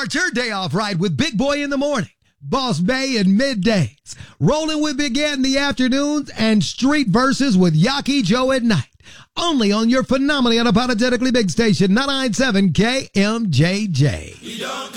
Start your day off right with Big Boy in the morning, Boss Bay in middays, rolling with Big Ed in the afternoons, and Street Verses with Yaki Joe at night. Only on your phenomenally unapologetically big station, 997 KMJJ.